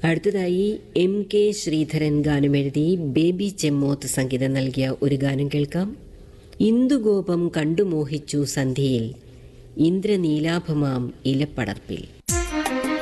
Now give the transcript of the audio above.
അടുത്തതായി MK Sreedharan ഗാനമെഴുതി baby ചെമ്മോത്ത് സംഗീതം നൽകിയ ഒരു ഗാനം കേൾക്കാം. ഇന്ദുഗോപം കണ്ടുമോഹിച്ചു സന്ധ്യയിൽ ഇന്ദ്രനീലാഭമാം ഇലപ്പടർപ്പിൽ.